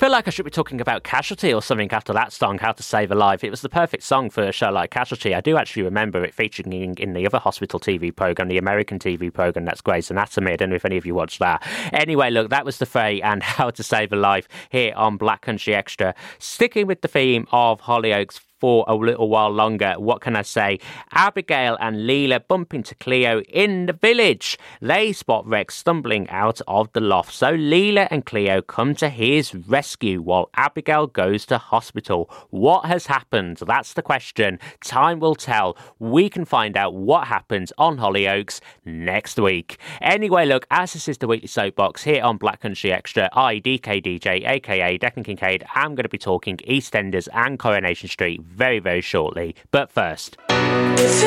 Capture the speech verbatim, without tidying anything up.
feel like I should be talking about Casualty or something after that song, How to Save a Life. It was the perfect song for a show like Casualty. I do actually remember it featuring in, in the other hospital T V programme, the American T V programme that's Grey's Anatomy. I don't know if any of you watched that. Anyway, look, that was The Fray and How to Save a Life here on Black Country Extra. Sticking with the theme of Hollyoaks for a little while longer, what can I say? Abigail and Leela bump into Cleo in the village. They spot Rex stumbling out of the loft, so Leela and Cleo come to his rescue while Abigail goes to hospital. What has happened? That's the question. Time will tell. We can find out what happens on Hollyoaks next week. Anyway, look, as this is the Weekly Soapbox here on Black Country Extra, I, D K D J, aka Declan Kincaid, I'm going to be talking EastEnders and Coronation Street very, very shortly. But first...